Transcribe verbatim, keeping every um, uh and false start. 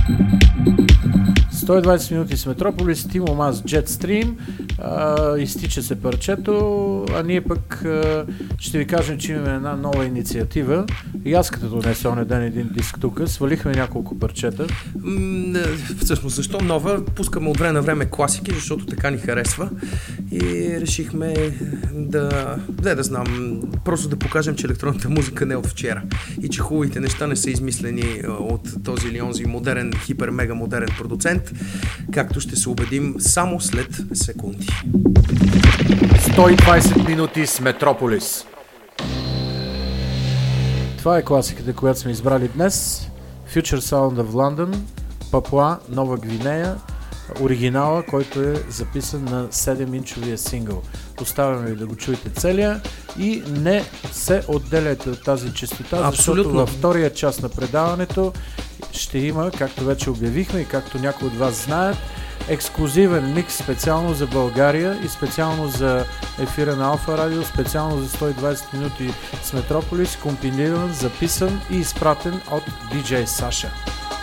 сто и двайсет минути с Метрополис, Тимо Мас, Jetstream, а, изтича се парчето, а ние пък а, ще ви кажем, че имаме една нова инициатива. И аз като донесе оня ден един диск тук, свалихме няколко парчета. М, всъщност, защо нова? Пускаме от време на време класики, защото така ни харесва и решихме да, да, да знам, просто да покажем, че електронната музика не е от вчера и че хубавите неща не са измислени от този или онзи модерен, хипер-мега модерен продуцент, както ще се убедим само след секунди. сто и двайсет минути с Метрополис. Това е класиката, която сме избрали днес. Future Sound of London, Папуа, Нова Гвинея, оригинала, който е записан на седем-инчовия сингъл. Оставяме ви да го чуете целия и не се отделяйте от тази честота, Абсолютно. защото във втория част на предаването ще има, както вече обявихме и както някои от вас знаят, ексклюзивен микс специално за България и специално за ефира на Алфа Радио, специално за сто и двайсет минути с Метрополис, комбиниран, записан и изпратен от диджей Саша.